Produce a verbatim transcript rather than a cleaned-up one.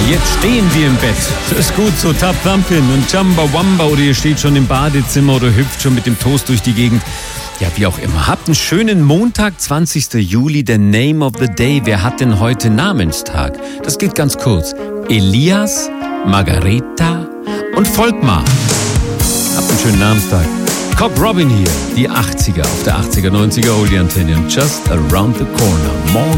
Jetzt stehen wir im Bett. Das ist gut so. Tap Thumpin und Jamba Wamba. Oder ihr steht schon im Badezimmer oder hüpft schon mit dem Toast durch die Gegend. Ja, wie auch immer. Habt einen schönen Montag, zwanzigsten Juli, der Name of the Day. Wer hat denn heute Namenstag? Das geht ganz kurz. Elias, Margareta und Volkmar. Habt einen schönen Namenstag. Cobb Robin hier. Die achtziger auf der achtziger, neunziger Oldie-Antenne. Und just around the corner. Morgen.